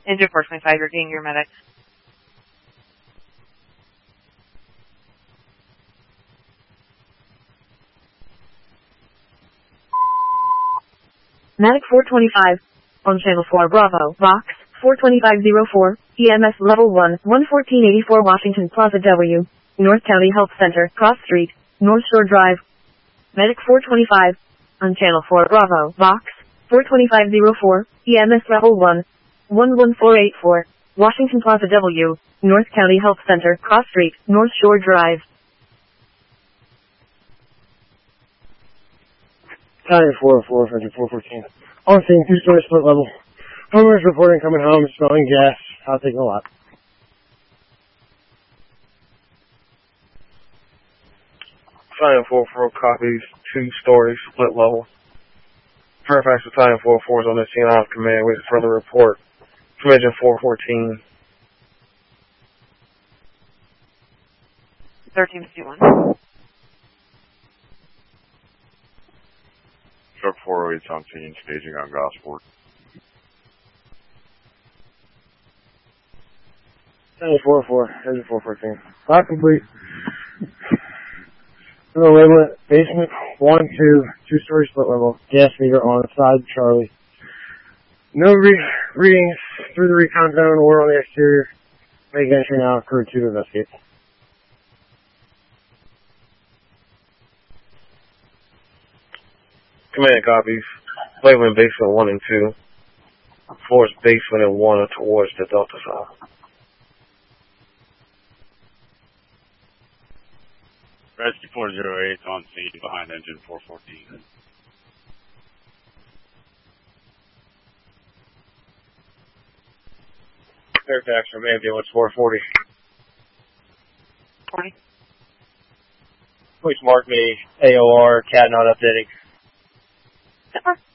Engine 425, you're getting your medic. Medic 425, on Channel 4 Bravo, Box 42504, EMS Level 1, 11484 Washington Plaza W, North County Health Center, Cross Street, North Shore Drive. Medic 425, on Channel 4 Bravo, Box 42504, EMS Level 1, 11484, Washington Plaza W, North County Health Center, Cross Street, North Shore Drive. Tiger 404, 414. On scene, two-story split level. Homeowners reporting coming home, smelling gas. I'll take a lot. Battalion 404 copies, two-story split level. Fairfax Battalion 404 is on the scene. I have command. Wait for further report. From Engine 414. 1351. Truck 408's on scene, staging on Gosport. Engine 404, Engine 414. Not complete. The label basement 1, 2, two-story split level. Gas meter on side Charlie. No readings through the recon zone or on the exterior. Make entry now. Crew 2 to investigate. Command copies. Labeling basement 1 and 2. Floors basement and 1 towards the Delta side. Rescue 408 on scene behind engine 414. Fairfax from ambulance 440. 40. Please mark me AOR, CAD not updating. Zipper.